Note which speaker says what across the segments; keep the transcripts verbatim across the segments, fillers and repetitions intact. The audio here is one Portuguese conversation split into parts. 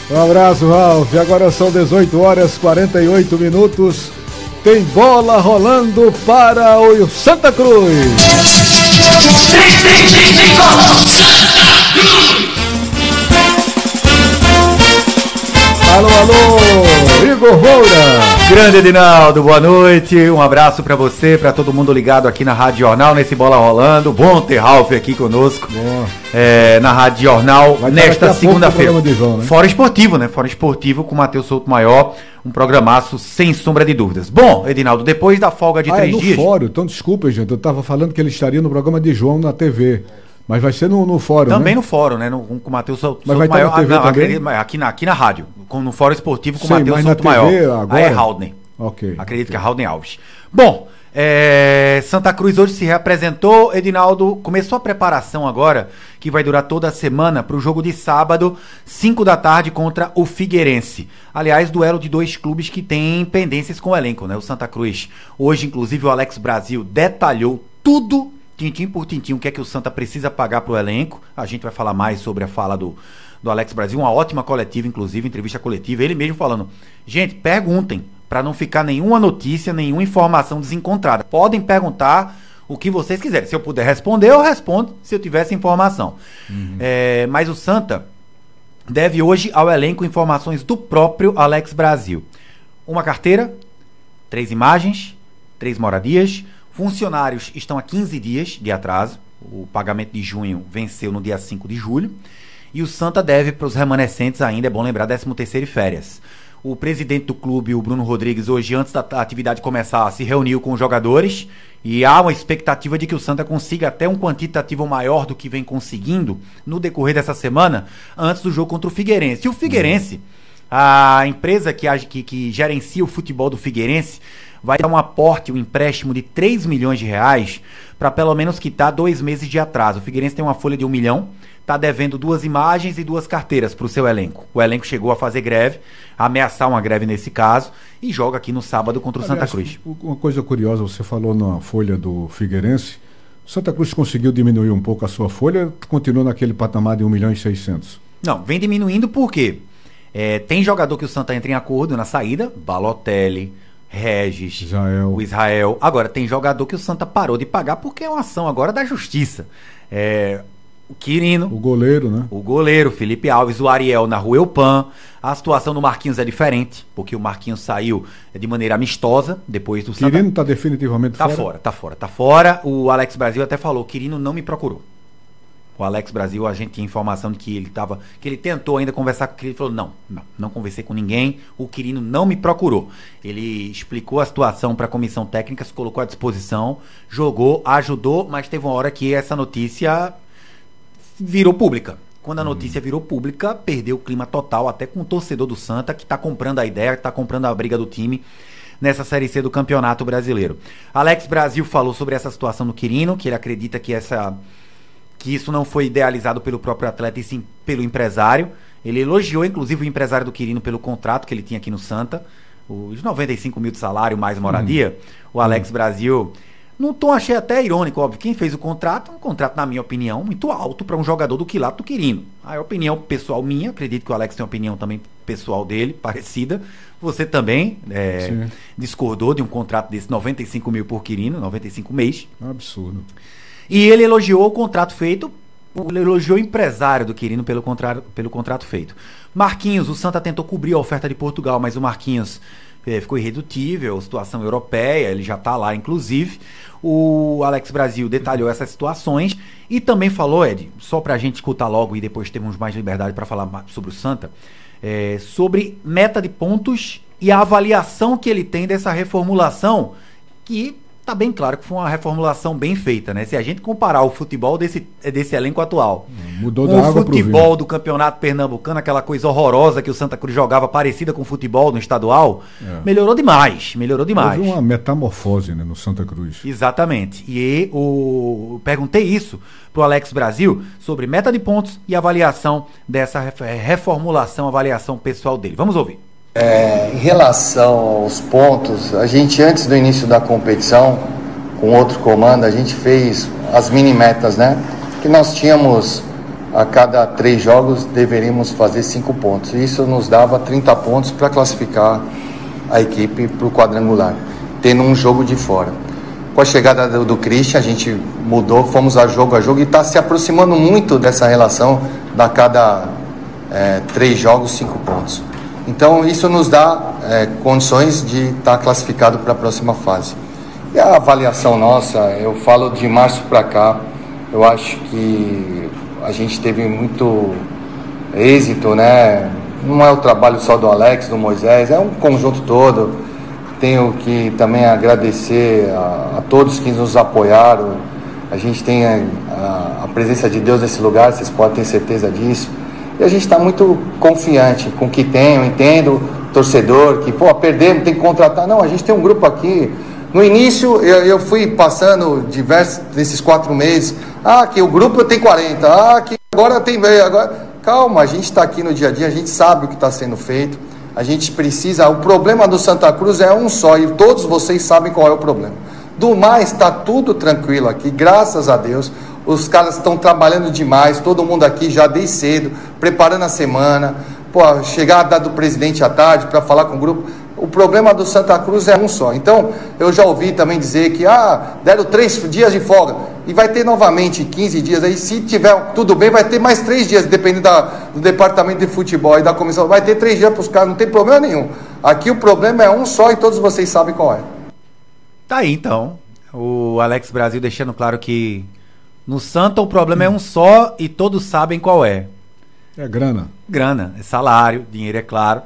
Speaker 1: Um abraço, Ralf. Agora são dezoito horas e quarenta e oito minutos. Tem bola rolando para o Santa Cruz.
Speaker 2: Tem, tem, tem, tem bola! Santa Cruz!
Speaker 1: Alô, alô, Igor Moura.
Speaker 3: Grande Edinaldo, boa noite. Um abraço pra você, pra todo mundo ligado aqui na Rádio Jornal, nesse Bola Rolando. Bom ter Ralf aqui conosco é, na Rádio Jornal nesta segunda-feira. Né? Fora Esportivo, né? Fora Esportivo com o Matheus Souto Maior. Um programaço sem sombra de dúvidas. Bom, Edinaldo, depois da folga de
Speaker 1: ah,
Speaker 3: três
Speaker 1: é no
Speaker 3: dias...
Speaker 1: fórum, então desculpa, gente. Eu tava falando que ele estaria no programa de João na T V. Mas vai ser no, no fórum,
Speaker 3: Também
Speaker 1: né?
Speaker 3: no fórum, né? No, com o Matheus Souto
Speaker 1: Mas vai
Speaker 3: Maior.
Speaker 1: estar na T V
Speaker 3: ah, não,
Speaker 1: também?
Speaker 3: acredito, aqui, na, aqui na rádio. Com, no fórum esportivo com o
Speaker 1: Sim,
Speaker 3: Matheus
Speaker 1: mas
Speaker 3: Souto
Speaker 1: na T V
Speaker 3: Maior.
Speaker 1: agora?
Speaker 3: Aí é Haldner.
Speaker 1: Ok.
Speaker 3: Acredito que é Haldner Alves. Bom, é, Santa Cruz hoje se reapresentou. Edinaldo começou a preparação agora, que vai durar toda a semana, para o jogo de sábado, cinco da tarde, contra o Figueirense. Aliás, duelo de dois clubes que têm pendências com o elenco, né? O Santa Cruz. Hoje, inclusive, o Alex Brasil detalhou tudo, tintim por tintim, o que é que o Santa precisa pagar para o elenco. A gente vai falar mais sobre a fala do, do Alex Brasil, uma ótima coletiva, inclusive, entrevista coletiva, ele mesmo falando, gente, perguntem, para não ficar nenhuma notícia, nenhuma informação desencontrada. Podem perguntar o que vocês quiserem. Se eu puder responder, eu respondo se eu tivesse informação. Uhum. É, mas o Santa deve hoje ao elenco informações do próprio Alex Brasil. Uma carteira, três imagens, três moradias. Funcionários estão há quinze dias de atraso. O pagamento de junho venceu no dia cinco de julho. E o Santa deve para os remanescentes ainda, é bom lembrar, décimo terceiro e férias. O presidente do clube, o Bruno Rodrigues, hoje, antes da atividade começar, se reuniu com os jogadores e há uma expectativa de que o Santa consiga até um quantitativo maior do que vem conseguindo no decorrer dessa semana, antes do jogo contra o Figueirense. E o Figueirense, a empresa que, que, que gerencia o futebol do Figueirense, vai dar um aporte, um empréstimo de três milhões de reais para pelo menos quitar dois meses de atraso. O Figueirense tem uma folha de um milhão, está devendo duas imagens e duas carteiras para o seu elenco. O elenco chegou a fazer greve, a ameaçar uma greve nesse caso, e joga aqui no sábado contra o Aliás, Santa Cruz.
Speaker 1: Uma coisa curiosa, você falou na folha do Figueirense, o Santa Cruz conseguiu diminuir um pouco a sua folha, continua naquele patamar de um milhão e seiscentos?
Speaker 3: Não, vem diminuindo porque é, tem jogador que o Santa entra em acordo na saída, Balotelli, Regis,
Speaker 1: Israel.
Speaker 3: o Israel. Agora, tem jogador que o Santa parou de pagar porque é uma ação agora da justiça. É... O Quirino,
Speaker 1: o goleiro, né?
Speaker 3: O goleiro, Felipe Alves, o Ariel na Rua Eupan. A situação do Marquinhos é diferente, porque o Marquinhos saiu de maneira amistosa depois do Santa.
Speaker 1: Quirino está definitivamente
Speaker 3: tá
Speaker 1: fora?
Speaker 3: fora, tá fora, tá fora. O Alex Brasil até falou, Quirino não me procurou. O Alex Brasil, a gente tinha informação de que ele tava, que ele tentou ainda conversar com o Quirino, ele falou, não, não, não conversei com ninguém, o Quirino não me procurou. Ele explicou a situação para a comissão técnica, se colocou à disposição, jogou, ajudou, mas teve uma hora que essa notícia virou pública. Quando a notícia virou pública, perdeu o clima total, até com o torcedor do Santa, que está comprando a ideia, que está comprando a briga do time nessa Série C do Campeonato Brasileiro. Alex Brasil falou sobre essa situação do Quirino, que ele acredita que, essa, que isso não foi idealizado pelo próprio atleta, e sim pelo empresário. Ele elogiou, inclusive, o empresário do Quirino pelo contrato que ele tinha aqui no Santa, os noventa e cinco mil de salário mais moradia. Hum. O Alex hum. Brasil... Num tom achei até irônico, óbvio. Quem fez o contrato, um contrato, na minha opinião, muito alto para um jogador do quilate do Quirino. A opinião pessoal minha, acredito que o Alex tem uma opinião também pessoal dele, parecida. Você também é, discordou de um contrato desse, noventa e cinco mil por Quirino, noventa e cinco mês.
Speaker 1: Absurdo.
Speaker 3: E ele elogiou o contrato feito, ele elogiou o empresário do Quirino pelo contrato, pelo contrato feito. Marquinhos, o Santa tentou cobrir a oferta de Portugal, mas o Marquinhos é, ficou irredutível, situação europeia, ele já está lá, inclusive. O Alex Brasil detalhou essas situações e também falou, Ed, só pra gente escutar logo e depois termos mais liberdade para falar sobre o Santa, é, sobre meta de pontos e a avaliação que ele tem dessa reformulação, que tá bem claro que foi uma reformulação bem feita, né? Se a gente comparar o futebol desse, desse elenco atual
Speaker 1: Mudou
Speaker 3: com
Speaker 1: da
Speaker 3: o
Speaker 1: água
Speaker 3: futebol
Speaker 1: pro
Speaker 3: do Campeonato Pernambucano, aquela coisa horrorosa que o Santa Cruz jogava, parecida com o futebol no estadual, é. melhorou demais, melhorou demais.
Speaker 1: Houve uma metamorfose, né, no Santa Cruz.
Speaker 3: Exatamente. E o, perguntei isso pro Alex Brasil sobre meta de pontos e avaliação dessa reformulação, avaliação pessoal dele. Vamos ouvir.
Speaker 4: É, em relação aos pontos, a gente antes do início da competição, com outro comando, a gente fez as mini metas, né? Que nós tínhamos a cada três jogos deveríamos fazer cinco pontos. Isso nos dava trinta pontos para classificar a equipe para o quadrangular, tendo um jogo de fora. Com a chegada do, do Christian, a gente mudou, fomos a jogo a jogo e está se aproximando muito dessa relação da cada é, três jogos, cinco pontos. Então isso nos dá é, condições de estar tá classificado para a próxima fase. E a avaliação nossa, eu falo de março para cá, eu acho que a gente teve muito êxito, né? Não é o trabalho só do Alex, do Moisés, é um conjunto todo. Tenho que também agradecer a, a todos que nos apoiaram. A gente tem a, a, a presença de Deus nesse lugar, vocês podem ter certeza disso. E a gente está muito confiante com o que tem. Eu entendo o torcedor que, pô, perdemos, tem que contratar. Não, a gente tem um grupo aqui. No início, eu, eu fui passando diversos, nesses quatro meses. Ah, que o grupo tem quarenta. Ah, que agora tem... Agora... Calma, a gente está aqui no dia a dia, a gente sabe o que está sendo feito. A gente precisa... O problema do Santa Cruz é um só, e todos vocês sabem qual é o problema. Do mais, está tudo tranquilo aqui, graças a Deus. Os caras estão trabalhando demais, todo mundo aqui já desde cedo, preparando a semana. Pô, a chegada do presidente à tarde para falar com o grupo. O problema do Santa Cruz é um só. Então, eu já ouvi também dizer que ah, deram três dias de folga. E vai ter novamente quinze dias. Aí, se tiver tudo bem, vai ter mais três dias, dependendo da, do departamento de futebol e da comissão. Vai ter três dias para os caras, não tem problema nenhum. Aqui o problema é um só e todos vocês sabem qual é.
Speaker 3: Tá aí, então. O Alex Brasil deixando claro que no Santa o problema hum. é um só e todos sabem qual é.
Speaker 1: É grana.
Speaker 3: Grana, é salário, dinheiro, é claro.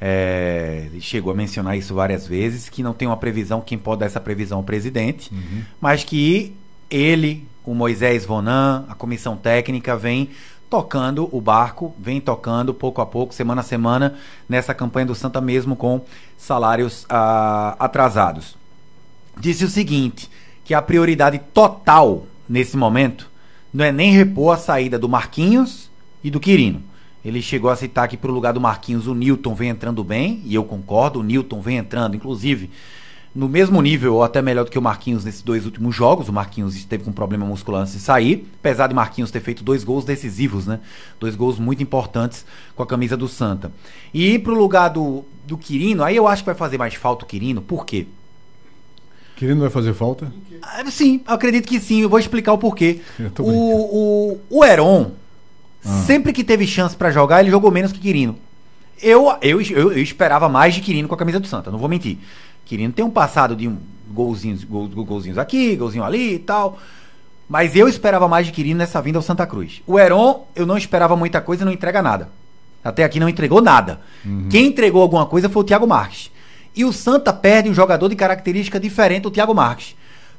Speaker 3: É, ele chegou a mencionar isso várias vezes, que não tem uma previsão, quem pode dar essa previsão é o presidente, uhum. mas que ele, o Moisés Vonan, a comissão técnica, vem tocando o barco, vem tocando pouco a pouco, semana a semana, nessa campanha do Santa, mesmo com salários ah, atrasados. Disse o seguinte, que a prioridade total nesse momento não é nem repor a saída do Marquinhos e do Quirino. Ele chegou a citar que pro lugar do Marquinhos o Newton vem entrando bem, e eu concordo, o Newton vem entrando, inclusive, no mesmo nível, ou até melhor do que o Marquinhos nesses dois últimos jogos. O Marquinhos esteve com problema muscular antes de sair, apesar de Marquinhos ter feito dois gols decisivos, né? Dois gols muito importantes com a camisa do Santa. E pro lugar do, do Quirino, aí eu acho que vai fazer mais falta o Quirino, por quê?
Speaker 1: Quirino vai fazer falta?
Speaker 3: Ah, sim, acredito que sim, eu vou explicar o porquê. O, o, o Heron... Ah. Sempre que teve chance pra jogar, ele jogou menos que Quirino. Eu, eu, eu, eu esperava mais de Quirino com a camisa do Santa, não vou mentir. Quirino tem um passado de um golzinhos, gol, golzinhos aqui, golzinho ali e tal. Mas eu esperava mais de Quirino nessa vinda ao Santa Cruz. O Heron, eu não esperava muita coisa e não entrega nada. Até aqui não entregou nada. Uhum. Quem entregou alguma coisa foi o Thiago Marques. E o Santa perde um jogador de característica diferente do Thiago Marques.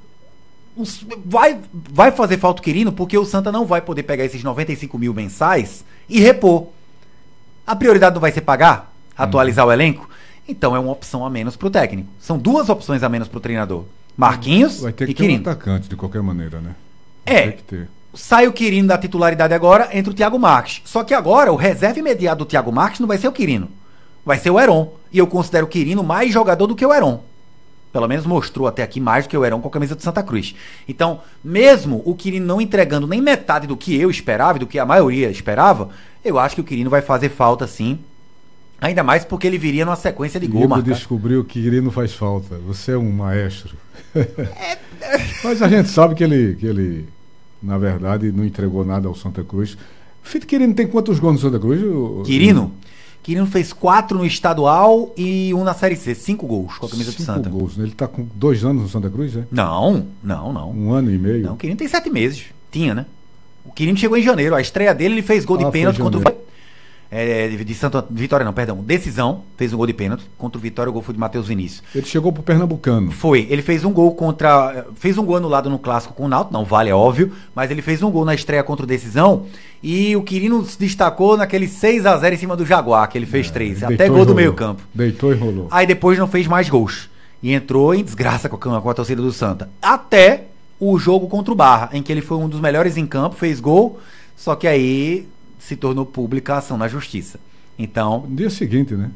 Speaker 3: Vai, vai fazer falta o Quirino, porque o Santa não vai poder pegar esses noventa e cinco mil mensais e repor. A prioridade não vai ser pagar, atualizar uhum. o elenco. Então é uma opção a menos pro técnico. São duas opções a menos pro treinador: Marquinhos
Speaker 1: vai ter que
Speaker 3: e Quirino.
Speaker 1: Ter um atacante de qualquer maneira, né?
Speaker 3: Vai é. Que ter. Sai o Quirino da titularidade agora, entra o Thiago Marques. Só que agora o reserva imediato do Thiago Marques não vai ser o Quirino, vai ser o Heron. E eu considero o Quirino mais jogador do que o Heron. Pelo menos mostrou até aqui mais do que o Heron com a camisa do Santa Cruz. Então, mesmo o Quirino não entregando nem metade do que eu esperava e do que a maioria esperava, eu acho que o Quirino vai fazer falta sim. Ainda mais porque ele viria numa sequência de gol, Marcos.
Speaker 1: Descobriu que Quirino faz falta. Você é um maestro. É... Mas a gente sabe que ele, que ele, na verdade, não entregou nada ao Santa Cruz. Fito Quirino tem quantos gols no Santa Cruz?
Speaker 3: Quirino? Quirino fez quatro no estadual e um na Série C. Cinco gols com a camisa
Speaker 1: Cinco
Speaker 3: do Santa.
Speaker 1: Gols. Ele tá com dois anos no Santa Cruz, é?
Speaker 3: Não, não, não.
Speaker 1: Um ano e meio?
Speaker 3: Não, o Quirino tem sete meses. Tinha, né? O Quirino chegou em janeiro. A estreia dele, ele fez gol de ah, pênalti contra o... É, de Santa Vitória, não, perdão. Decisão, fez um gol de pênalti. Contra o Vitória, o gol foi de Matheus Vinícius.
Speaker 1: Ele chegou pro Pernambucano.
Speaker 3: Foi. Ele fez um gol contra... Fez um gol anulado no clássico com o Náutico. Não vale, é óbvio. Mas ele fez um gol na estreia contra o Decisão. E o Quirino se destacou naquele seis a zero em cima do Jaguar, que ele fez é, três. Até gol do meio campo.
Speaker 1: Deitou e rolou.
Speaker 3: Aí depois não fez mais gols. E entrou em desgraça com a, com a torcida do Santa. Até o jogo contra o Barra, em que ele foi um dos melhores em campo, fez gol. Só que aí se tornou pública a ação na justiça. Então...
Speaker 1: No dia seguinte, né?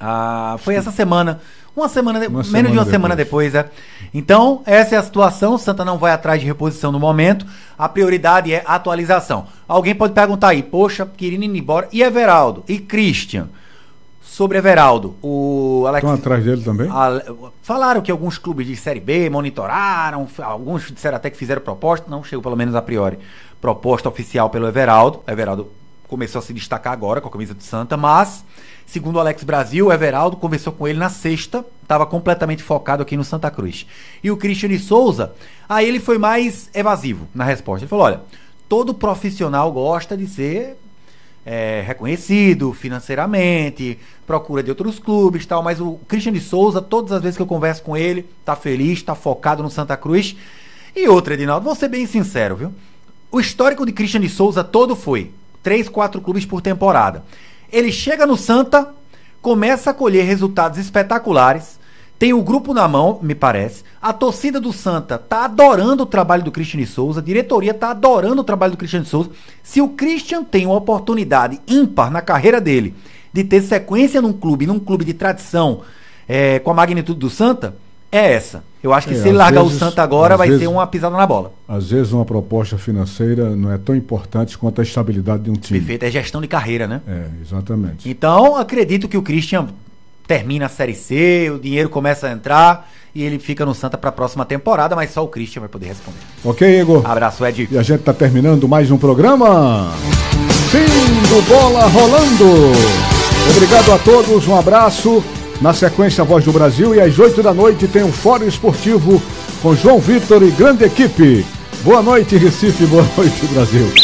Speaker 3: Ah, foi essa semana. Uma semana, de...
Speaker 1: Uma
Speaker 3: menos
Speaker 1: semana
Speaker 3: de uma
Speaker 1: depois.
Speaker 3: semana depois, é. Então, essa é a situação. O Santa não vai atrás de reposição no momento. A prioridade é atualização. Alguém pode perguntar aí, poxa, Quirino indo embora. E Everaldo? E Christian? Sobre Everaldo, o Alex...
Speaker 1: Estão atrás dele também?
Speaker 3: A... Falaram que alguns clubes de Série B monitoraram, alguns disseram até que fizeram proposta, não chegou pelo menos a priori proposta oficial pelo Everaldo. O Everaldo começou a se destacar agora com a camisa do Santa, mas, segundo o Alex Brasil, o Everaldo conversou com ele na sexta, estava completamente focado aqui no Santa Cruz. E o Christian de Souza, aí ele foi mais evasivo na resposta. Ele falou, olha, todo profissional gosta de ser... É, reconhecido financeiramente, procura de outros clubes e tal, mas o Christian de Souza, todas as vezes que eu converso com ele, tá feliz, tá focado no Santa Cruz. E outra, Edinaldo, vou ser bem sincero, viu? O histórico de Christian de Souza todo foi três, quatro clubes por temporada. Ele chega no Santa, começa a colher resultados espetaculares, tem o grupo na mão, me parece. A torcida do Santa tá adorando o trabalho do Christian de Souza. A diretoria tá adorando o trabalho do Christian de Souza. Se o Christian tem uma oportunidade ímpar na carreira dele de ter sequência num clube, num clube de tradição é, com a magnitude do Santa, é essa. Eu acho que
Speaker 1: É,
Speaker 3: se ele largar
Speaker 1: vezes,
Speaker 3: o Santa agora, vai
Speaker 1: vezes,
Speaker 3: ser uma pisada na bola.
Speaker 1: Às vezes uma proposta financeira não é tão importante quanto a estabilidade de um time.
Speaker 3: Perfeito, é gestão de carreira, né?
Speaker 1: É, exatamente.
Speaker 3: Então, acredito que o Christian termina a Série C, o dinheiro começa a entrar e ele fica no Santa para a próxima temporada, mas só o Christian vai poder responder.
Speaker 1: Ok, Igor?
Speaker 3: Abraço, Ed.
Speaker 1: E a gente está terminando mais um programa. Fim do Bola Rolando. Obrigado a todos, um abraço. Na sequência, a Voz do Brasil, e às oito da noite tem um Fórum Esportivo com João Vitor e grande equipe. Boa noite, Recife, boa noite, Brasil.